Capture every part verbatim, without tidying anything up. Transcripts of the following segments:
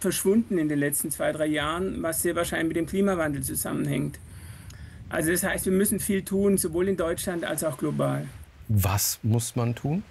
verschwunden in den letzten zwei, drei Jahren, was sehr wahrscheinlich mit dem Klimawandel zusammenhängt. Also das heißt, wir müssen viel tun, sowohl in Deutschland als auch global. Was muss man tun?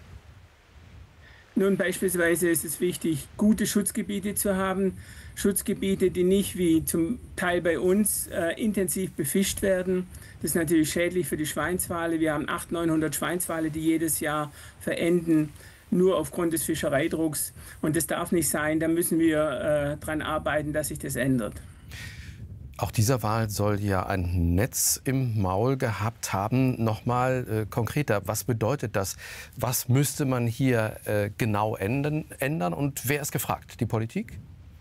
Nun, beispielsweise ist es wichtig, gute Schutzgebiete zu haben. Schutzgebiete, die nicht wie zum Teil bei uns äh, intensiv befischt werden. Das ist natürlich schädlich für die Schweinswale. Wir haben achthundert, neunhundert Schweinswale, die jedes Jahr verenden, nur aufgrund des Fischereidrucks. Und das darf nicht sein. Da müssen wir äh, daran arbeiten, dass sich das ändert. Auch dieser Wal soll ja ein Netz im Maul gehabt haben. Noch mal äh, konkreter, was bedeutet das? Was müsste man hier äh, genau ändern, ändern? Und wer ist gefragt? Die Politik?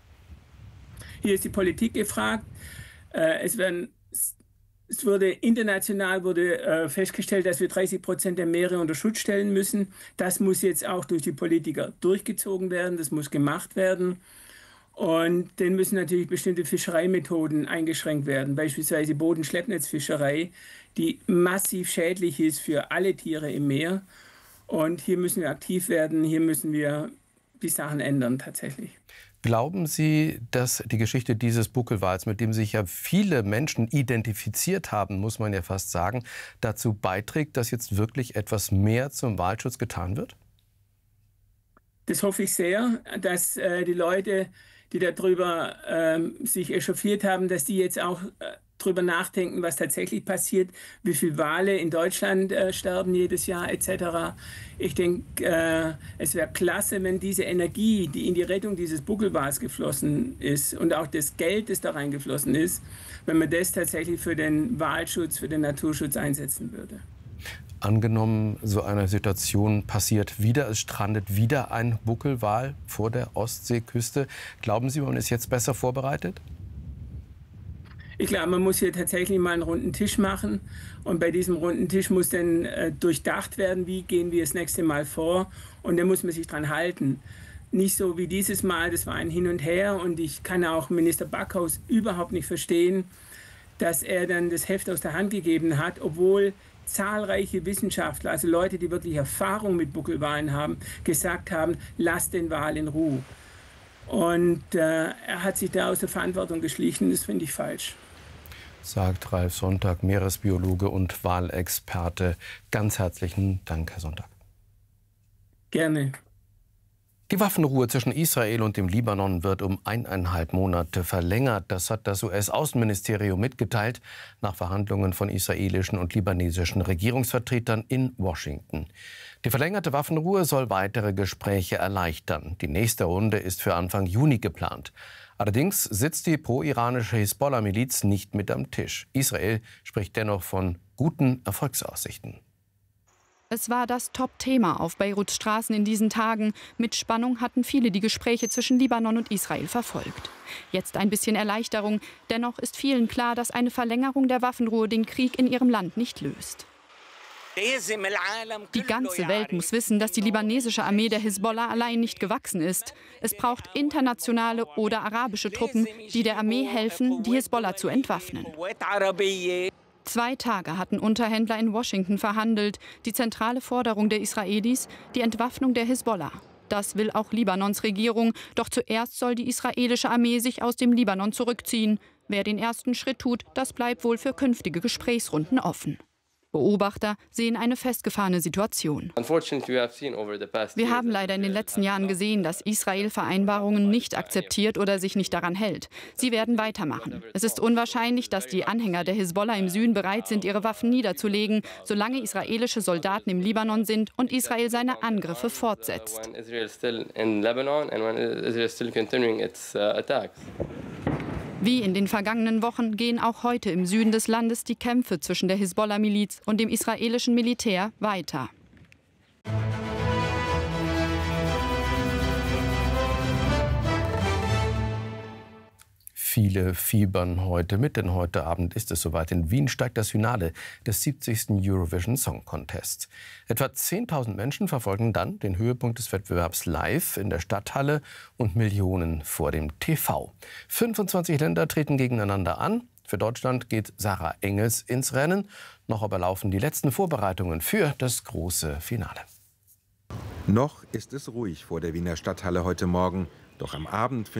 Hier ist die Politik gefragt. Äh, es, werden, es wurde international wurde, äh, festgestellt, dass wir dreißig Prozent der Meere unter Schutz stellen müssen. Das muss jetzt auch durch die Politiker durchgezogen werden. Das muss gemacht werden. Und dann müssen natürlich bestimmte Fischereimethoden eingeschränkt werden, beispielsweise Bodenschleppnetzfischerei, die massiv schädlich ist für alle Tiere im Meer. Und hier müssen wir aktiv werden, hier müssen wir die Sachen ändern tatsächlich. Glauben Sie, dass die Geschichte dieses Buckelwals, mit dem sich ja viele Menschen identifiziert haben, muss man ja fast sagen, dazu beiträgt, dass jetzt wirklich etwas mehr zum Walschutz getan wird? Das hoffe ich sehr, dass äh, die Leute, die darüber ähm, sich echauffiert haben, dass die jetzt auch äh, darüber nachdenken, was tatsächlich passiert, wie viele Wale in Deutschland äh, sterben jedes Jahr et cetera. Ich denke, äh, es wäre klasse, wenn diese Energie, die in die Rettung dieses Buckelwals geflossen ist und auch das Geld, das da reingeflossen ist, wenn man das tatsächlich für den Walschutz, für den Naturschutz einsetzen würde. Angenommen, so eine Situation passiert wieder, es strandet wieder ein Buckelwal vor der Ostseeküste. Glauben Sie, man ist jetzt besser vorbereitet? Ich glaube, man muss hier tatsächlich mal einen runden Tisch machen. Und bei diesem runden Tisch muss dann äh, durchdacht werden, wie gehen wir das nächste Mal vor. Und da muss man sich dran halten. Nicht so wie dieses Mal, das war ein Hin und Her. Und ich kann auch Minister Backhaus überhaupt nicht verstehen, dass er dann das Heft aus der Hand gegeben hat, obwohl zahlreiche Wissenschaftler, also Leute, die wirklich Erfahrung mit Buckelwalen haben, gesagt haben, lasst den Wal in Ruhe. Und äh, er hat sich da aus der Verantwortung geschlichen, das finde ich falsch. Sagt Ralf Sonntag, Meeresbiologe und Walexperte. Ganz herzlichen Dank, Herr Sonntag. Gerne. Die Waffenruhe zwischen Israel und dem Libanon wird um eineinhalb Monate verlängert. Das hat das U S-Außenministerium mitgeteilt, nach Verhandlungen von israelischen und libanesischen Regierungsvertretern in Washington. Die verlängerte Waffenruhe soll weitere Gespräche erleichtern. Die nächste Runde ist für Anfang Juni geplant. Allerdings sitzt die pro-iranische Hisbollah-Miliz nicht mit am Tisch. Israel spricht dennoch von guten Erfolgsaussichten. Es war das Top-Thema auf Beiruts Straßen in diesen Tagen. Mit Spannung hatten viele die Gespräche zwischen Libanon und Israel verfolgt. Jetzt ein bisschen Erleichterung. Dennoch ist vielen klar, dass eine Verlängerung der Waffenruhe den Krieg in ihrem Land nicht löst. Die ganze Welt muss wissen, dass die libanesische Armee der Hisbollah allein nicht gewachsen ist. Es braucht internationale oder arabische Truppen, die der Armee helfen, die Hisbollah zu entwaffnen. Zwei Tage hatten Unterhändler in Washington verhandelt. Die zentrale Forderung der Israelis, die Entwaffnung der Hisbollah. Das will auch Libanons Regierung. Doch zuerst soll die israelische Armee sich aus dem Libanon zurückziehen. Wer den ersten Schritt tut, das bleibt wohl für künftige Gesprächsrunden offen. Beobachter sehen eine festgefahrene Situation. Wir haben leider in den letzten Jahren gesehen, dass Israel Vereinbarungen nicht akzeptiert oder sich nicht daran hält. Sie werden weitermachen. Es ist unwahrscheinlich, dass die Anhänger der Hisbollah im Süden bereit sind, ihre Waffen niederzulegen, solange israelische Soldaten im Libanon sind und Israel seine Angriffe fortsetzt. Wie in den vergangenen Wochen gehen auch heute im Süden des Landes die Kämpfe zwischen der Hisbollah-Miliz und dem israelischen Militär weiter. Viele fiebern heute mit, denn heute Abend ist es soweit. In Wien steigt das Finale des siebzigsten Eurovision Song Contest. Etwa zehntausend Menschen verfolgen dann den Höhepunkt des Wettbewerbs live in der Stadthalle und Millionen vor dem T V. fünfundzwanzig Länder treten gegeneinander an. Für Deutschland geht Sarah Engels ins Rennen. Noch aber laufen die letzten Vorbereitungen für das große Finale. Noch ist es ruhig vor der Wiener Stadthalle heute Morgen. Doch am Abend